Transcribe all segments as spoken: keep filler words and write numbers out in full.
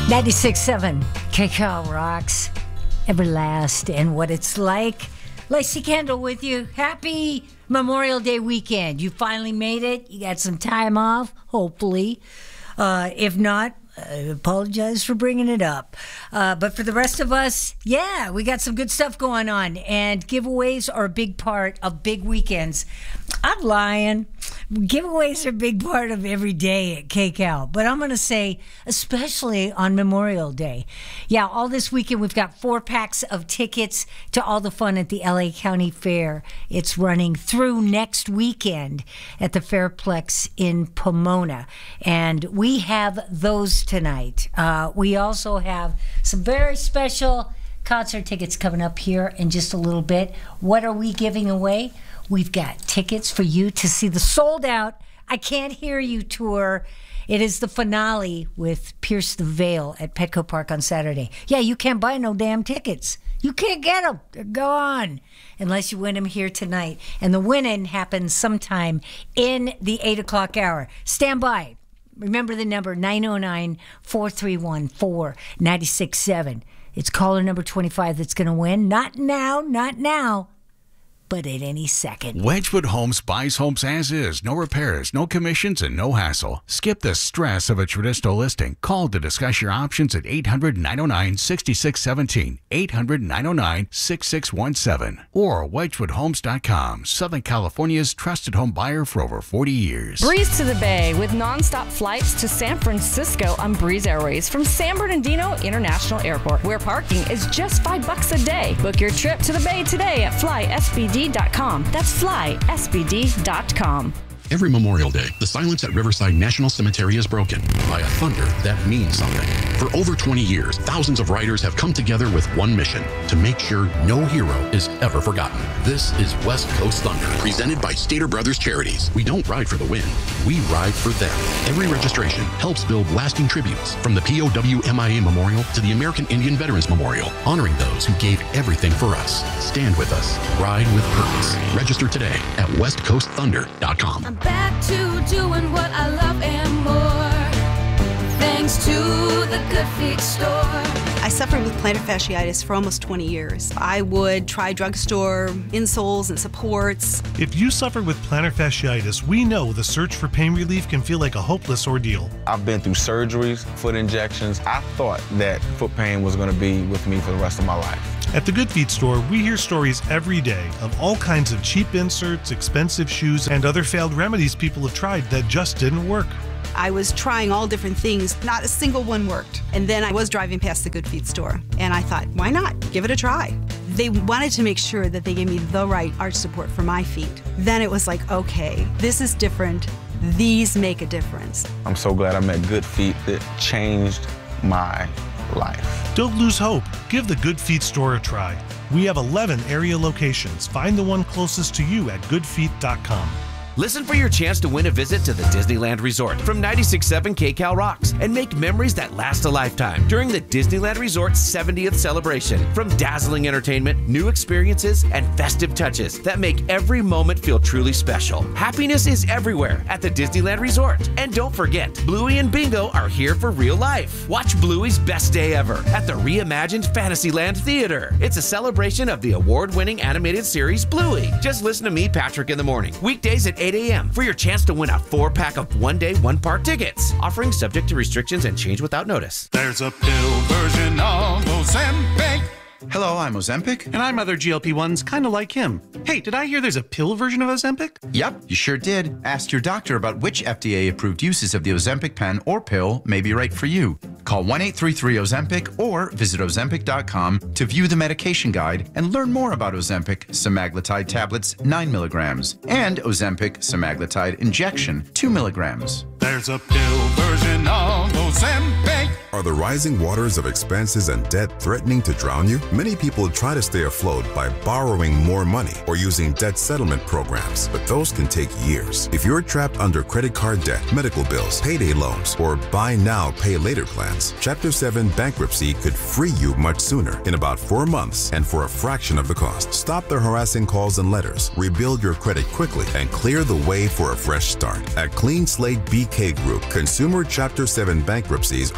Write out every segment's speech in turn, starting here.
ninety-six point seven K C A L rocks Everlast and What It's Like. Lacey Kendall with you. Happy Memorial Day weekend. You finally made it. You got some time off, hopefully. Uh, if not, I apologize for bringing it up. Uh, but for the rest of us, yeah, we got some good stuff going on. And giveaways are a big part of big weekends. I'm lying. Giveaways are a big part of every day at K C A L. But I'm going to say, especially on Memorial Day. Yeah, all this weekend we've got four packs of tickets to all the fun at the L A County Fair. It's running through next weekend at the Fairplex in Pomona. And we have those tonight. Uh, we also have some very special concert tickets coming up here in just a little bit. What are we giving away? We've got tickets for you to see the sold-out I Can't Hear You tour. It is the finale with Pierce the Veil at Petco Park on Saturday. Yeah, you can't buy no damn tickets. You can't get them. They're gone unless you win them here tonight. And the winning happens sometime in the eight o'clock hour. Stand by. Remember the number, nine oh nine, four three one, four nine six seven. It's caller number twenty-five that's going to win. Not now, not now. But at any second. Wedgwood Homes buys homes as is. No repairs, no commissions, and no hassle. Skip the stress of a traditional listing. Call to discuss your options at eight hundred, nine oh nine, six six one seven, eight hundred, nine oh nine, six six one seven, or wedgwood homes dot com. Southern California's trusted home buyer for over forty years. Breeze to the Bay with nonstop flights to San Francisco on Breeze Airways from San Bernardino International Airport, where parking is just five bucks a day. Book your trip to the Bay today at fly S B D dot com. That's fly S B D dot com. Every Memorial Day, the silence at Riverside National Cemetery is broken by a thunder that means something. For over twenty years, thousands of riders have come together with one mission: to make sure no hero is ever forgotten. This is West Coast Thunder, presented by Stater Brothers Charities. We don't ride for the win, we ride for them. Every registration helps build lasting tributes, from the P O W M I A Memorial to the American Indian Veterans Memorial, honoring those who gave everything for us. Stand with us. Ride with purpose. Register today at west coast thunder dot com. I'm back to doing what I love and more, thanks to the Good Feet store. I suffered with plantar fasciitis for almost twenty years. I would try drugstore insoles and supports. If you suffer with plantar fasciitis, we know the search for pain relief can feel like a hopeless ordeal. I've been through surgeries, foot injections. I thought that foot pain was going to be with me for the rest of my life. At the Good Feet store, we hear stories every day of all kinds of cheap inserts, expensive shoes, and other failed remedies people have tried that just didn't work. I was trying all different things. Not a single one worked. And then I was driving past the Good Feet store, and I thought, why not? Give it a try. They wanted to make sure that they gave me the right arch support for my feet. Then it was like, okay, this is different. These make a difference. I'm so glad I met Good Feet. It changed my life. Don't lose hope. Give the Good Feet store a try. We have eleven area locations. Find the one closest to you at good feet dot com. Listen for your chance to win a visit to the Disneyland Resort from ninety-six point seven K C A L Rocks and make memories that last a lifetime during the Disneyland Resort's seventieth celebration. From dazzling entertainment, new experiences, and festive touches that make every moment feel truly special. Happiness is everywhere at the Disneyland Resort. And don't forget, Bluey and Bingo are here for real life. Watch Bluey's best day ever at the reimagined Fantasyland Theater. It's a celebration of the award-winning animated series Bluey. Just listen to me, Patrick, in the morning. Weekdays at eight a.m. for your chance to win a four-pack of one-day, one-part tickets. Offering subject to restrictions and change without notice. There's a pill version of Ozempic. Hello, I'm Ozempic. And I'm other G L P ones kind of like him. Hey, did I hear there's a pill version of Ozempic? Yep, you sure did. Ask your doctor about which F D A-approved uses of the Ozempic pen or pill may be right for you. Call one eight three three Ozempic or visit ozempic dot com to view the medication guide and learn more about Ozempic semaglutide tablets nine milligrams and Ozempic semaglutide injection two milligrams. There's a pill version of Ozempic. Are the rising waters of expenses and debt threatening to drown you? Many people try to stay afloat by borrowing more money or using debt settlement programs, but those can take years. If you're trapped under credit card debt, medical bills, payday loans, or buy now, pay later plans, Chapter seven bankruptcy could free you much sooner, in about four months and for a fraction of the cost. Stop the harassing calls and letters, rebuild your credit quickly, and clear the way for a fresh start. At Clean Slate B K Group, consumer Chapter seven bankruptcies are all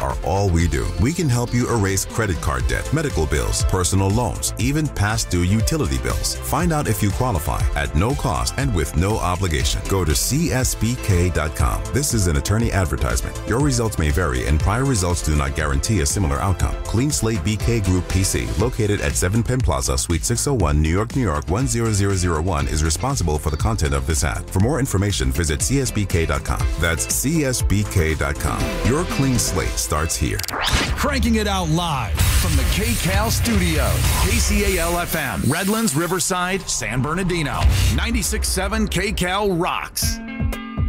we do. We can help you erase credit card debt, medical bills, personal loans, even past due utility bills. Find out if you qualify at no cost and with no obligation. Go to C S B K dot com. This is an attorney advertisement. Your results may vary and prior results do not guarantee a similar outcome. Clean Slate B K Group P C, located at seven Penn Plaza, Suite six oh one, New York, New York one zero zero zero one, is responsible for the content of this ad. For more information, visit C S B K dot com. That's C S B K dot com. Your clean slate starts here. Cranking it out live from the K C A L studio. K C A L F M, Redlands, Riverside, San Bernardino. ninety-six point seven K C A L rocks.